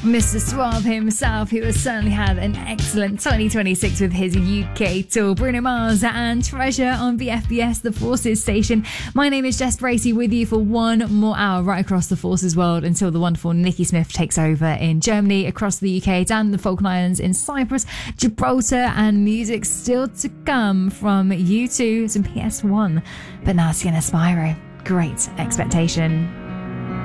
Mr. Suave himself, who has certainly had an excellent 2026 with his UK tour. Bruno Mars and Treasure on BFBS, the Forces station. My name is Jess Bracey, with you for one more hour right across the Forces world until the wonderful Nikki Smith takes over in Germany, across the UK, down the Falkland Islands, in Cyprus, Gibraltar, and music still to come from U2, some PS1. But now it's Spyro. Great Expectation.